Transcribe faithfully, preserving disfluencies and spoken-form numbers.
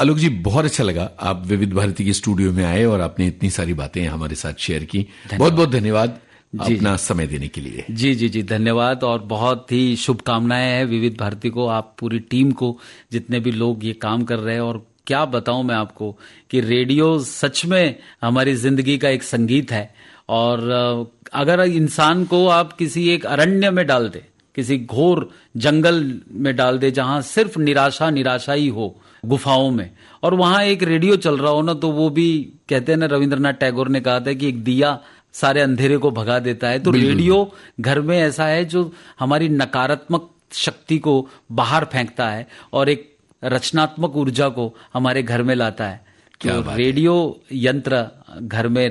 आलोक जी, बहुत अच्छा लगा आप विविध भारती के स्टूडियो में आए और आपने इतनी सारी बातें हमारे साथ शेयर की। बहुत बहुत धन्यवाद अपना समय देने के लिए। जी जी जी धन्यवाद, और बहुत ही शुभकामनाएं हैं विविध भारती को, आप पूरी टीम को, जितने भी लोग ये काम कर रहे हैं। और क्या बताऊं मैं आपको कि रेडियो सच में हमारी जिंदगी का एक संगीत है। और अगर इंसान को आप किसी एक अरण्य में डाल दे, किसी घोर जंगल में डाल दे जहां सिर्फ निराशा निराशा ही हो, गुफाओं में, और वहां एक रेडियो चल रहा हो ना, तो वो भी कहते हैं ना, रविंद्रनाथ टैगोर ने कहा था कि एक दिया सारे अंधेरे को भगा देता है। तो रेडियो घर में ऐसा है जो हमारी नकारात्मक शक्ति को बाहर फेंकता है और एक रचनात्मक ऊर्जा को हमारे घर में लाता है। तो रेडियो यंत्र घर में